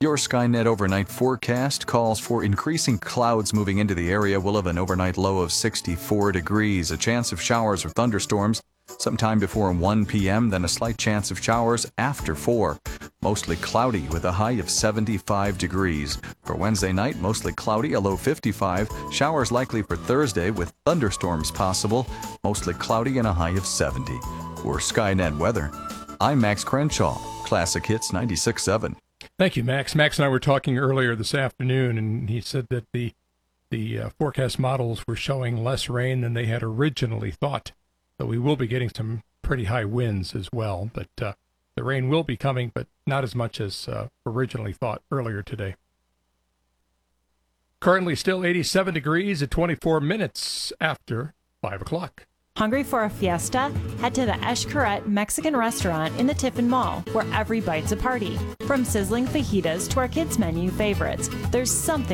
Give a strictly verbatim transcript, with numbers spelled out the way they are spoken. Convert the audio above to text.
Your Skynet overnight forecast calls for increasing clouds moving into the area. We'll have an overnight low of sixty-four degrees, a chance of showers or thunderstorms sometime before one p.m., then a slight chance of showers after four. Mostly cloudy with a high of seventy-five degrees. For Wednesday night, mostly cloudy, a low fifty-five. Showers likely for Thursday with thunderstorms possible. Mostly cloudy and a high of seventy. For Skynet Weather, I'm Max Crenshaw, Classic Hits ninety-six point seven. Thank you, Max. Max and I were talking earlier this afternoon, and he said that the the uh, forecast models were showing less rain than they had originally thought. So we will be getting some pretty high winds as well, but uh, the rain will be coming, but not as much as uh, originally thought earlier today. Currently still eighty-seven degrees at twenty-four minutes after five o'clock. Hungry for a fiesta? Head to the Xcaret Mexican restaurant in the Tiffin Mall, where every bite's a party. From sizzling fajitas to our kids' menu favorites, there's something